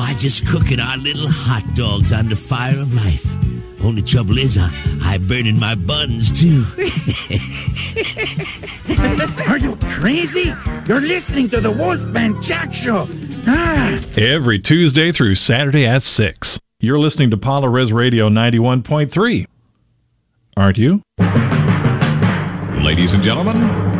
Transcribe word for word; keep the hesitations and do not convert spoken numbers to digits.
I just cooking our little hot dogs on the fire of life. Only trouble is, I, I burning my buns, too. Are you crazy? You're listening to the Wolfman Jack Show. Ah. Every Tuesday through Saturday at six. You're listening to Paula Res Radio ninety-one point three. Aren't you? Ladies and gentlemen,